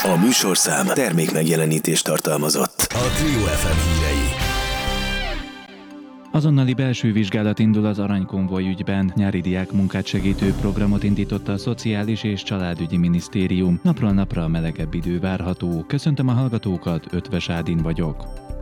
A műsorszám termékmegjelenítést tartalmazott. A Trio FM hírei. Azonnali belső vizsgálat indul az Aranykonvoj ügyben. Nyári diákmunkát segítő programot indította a Szociális és Családügyi Minisztérium. Napról napra melegebb idő várható. Köszöntöm a hallgatókat, Ötvös Ádin vagyok.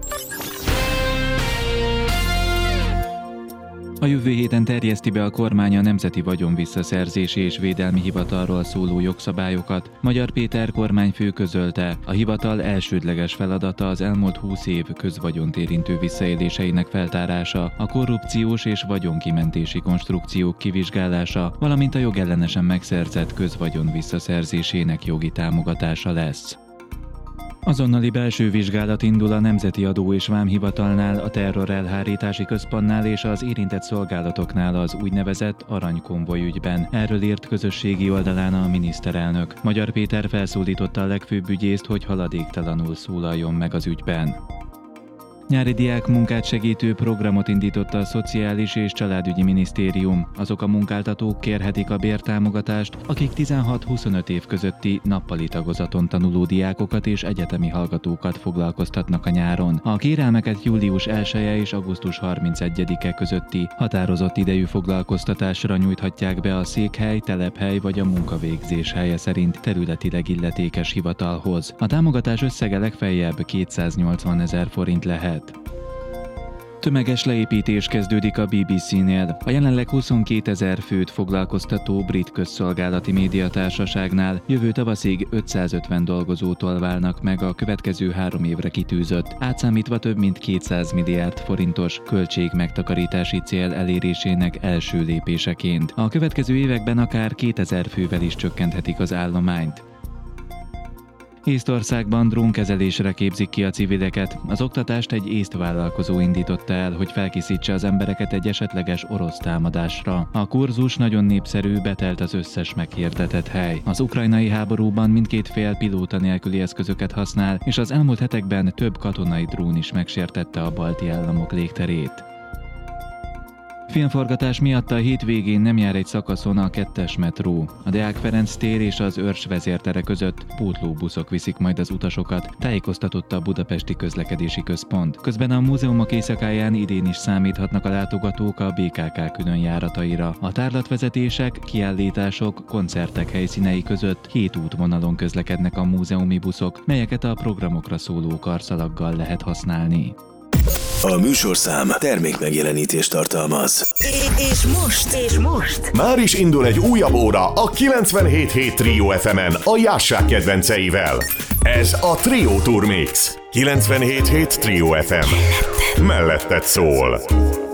A jövő héten terjeszti be a kormány a Nemzeti Vagyonvisszaszerzési és Védelmi Hivatalról szóló jogszabályokat. Magyar Péter kormányfő közölte, a hivatal elsődleges feladata az elmúlt 20 év közvagyont érintő visszaéléseinek feltárása, a korrupciós és vagyonkimentési konstrukciók kivizsgálása, valamint a jogellenesen megszerzett közvagyon visszaszerzésének jogi támogatása lesz. Azonnali belső vizsgálat indul a Nemzeti Adó- és Vámhivatalnál, a Terrorelhárítási Központnál és az érintett szolgálatoknál az úgynevezett Aranykonvoj ügyben. Erről írt közösségi oldalán a miniszterelnök. Magyar Péter felszólította a legfőbb ügyészt, hogy haladéktalanul szólaljon meg az ügyben. Nyári diákmunkát segítő programot indította a Szociális és Családügyi Minisztérium. Azok a munkáltatók kérhetik a bértámogatást, akik 16-25 év közötti nappali tagozaton tanuló diákokat és egyetemi hallgatókat foglalkoztatnak a nyáron. A kérelmeket július 1-e és augusztus 31-e közötti határozott idejű foglalkoztatásra nyújthatják be a székhely, telephely vagy a munkavégzés helye szerint területileg illetékes hivatalhoz. A támogatás összege legfeljebb 280 000 forint lehet. Tömeges leépítés kezdődik a BBC-nél. A jelenleg 22 000 főt foglalkoztató brit közszolgálati médiatársaságnál jövő tavaszig 550 dolgozótól válnak meg a következő 3 évre kitűzött, átszámítva több mint 200 milliárd forintos költségmegtakarítási cél elérésének első lépéseként. A következő években akár 2000 fővel is csökkenthetik az állományt. Észtországban drónkezelésre képzik ki a civileket. Az oktatást egy észt vállalkozó indította el, hogy felkészítse az embereket egy esetleges orosz támadásra. A kurzus nagyon népszerű, betelt az összes meghirdetett hely. Az ukrajnai háborúban mindkét fél pilóta nélküli eszközöket használ, és az elmúlt hetekben több katonai drón is megsértette a balti államok légterét. Filmforgatás miatt a hétvégén nem jár egy szakaszon a 2-es metró. A Deák Ferenc tér és az Örs vezértere között pótlóbuszok viszik majd az utasokat, tájékoztatott a Budapesti Közlekedési Központ. Közben a múzeumok éjszakáján idén is számíthatnak a látogatók a BKK különjárataira. A tárlatvezetések, kiállítások, koncertek helyszínei között 7 útvonalon közlekednek a múzeumi buszok, melyeket a programokra szóló karszalaggal lehet használni. A műsorszám termékmegjelenítést tartalmaz. És most már is indul egy újabb óra a 97.7 Trio FM-en a Jássák kedvenceivel. Ez a Trio Tour Mix. 97.7 Trio FM. Melletted szól.